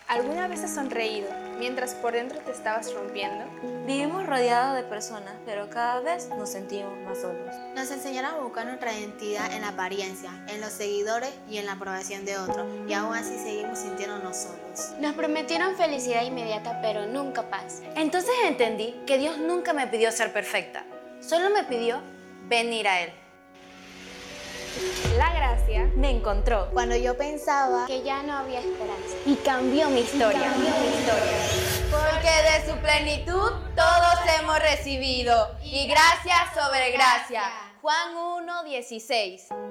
¿Alguna vez has sonreído mientras por dentro te estabas rompiendo? Vivimos rodeados de personas, pero cada vez nos sentimos más solos. Nos enseñaron a buscar nuestra identidad en la apariencia, en los seguidores y en la aprobación de otros, y aún así seguimos sintiéndonos solos. Nos prometieron felicidad inmediata, pero nunca paz. Entonces entendí que Dios nunca me pidió ser perfecta, solo me pidió venir a Él. La gracia Me encontró. Cuando yo pensaba Que ya no había esperanza. y cambió mi historia. Porque de su plenitud todos hemos recibido, y gracia sobre gracia. Juan 1:16.